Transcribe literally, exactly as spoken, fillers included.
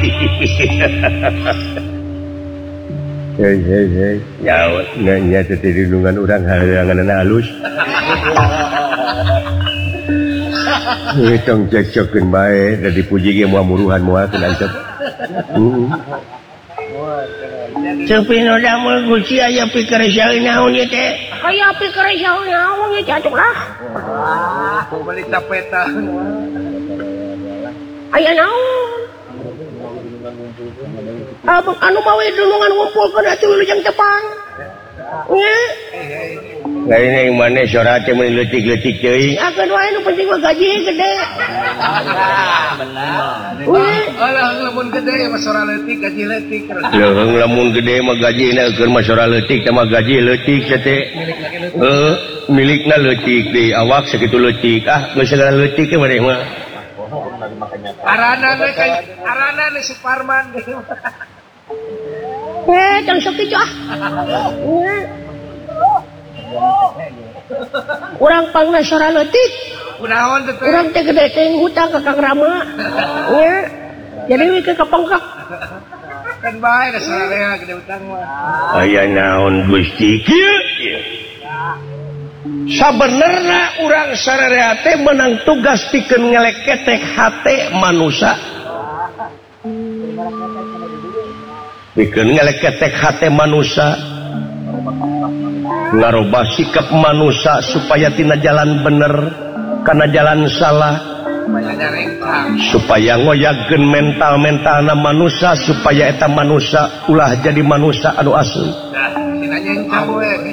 hei hei hei nyawa nya teh dilungan urang halanganna halus Tong cekcokeun bae da dipuji ge moal muruhan moal teu antep. Heeh. Cepi nu damel Gusti aya pikir saeuy naon ieu teh? Aya pikir saeuy naon ieu atuh lah. Wah, balik tapeta. Aya naon? Abang anu mawe dulungan ngumpulkeun atuh leujeung tepang. Nya. Lain yang mana sora teh mun leutik-leutik teuing. Akeun wae nu penting mah gaji gede. Benar. Alah lamun gede mah sora leutik gaji leutik. Leuheung lamun gede mah gajina keur mah sora leutik teh mah gaji leutik teh. Heeh, milikna leutik deui awak sakitu leutik. Ah, geus segala leutik ke maneh mah. Arana we ka arana ni Suparman. Eh, tong sok kitu ah. Urang pangna sora leutik. Kunaon teh? Urang teh gede teh hutang ka Kang Rama. Nya. Jadi we ke kapangkak. Kan bae da sora gede hutang mah. Aya naon Gusti kieu? Sabenerna urang sararea teh meunang tugas pikeun ngeleketek hate manusia. Pikeun ngeleketek hate manusia. Ngarobah sikap manusia supaya tina jalan bener kana jalan salah supaya ngoyageun mental-mentalna manusia supaya eta manusia ulah jadi manusia anu asli.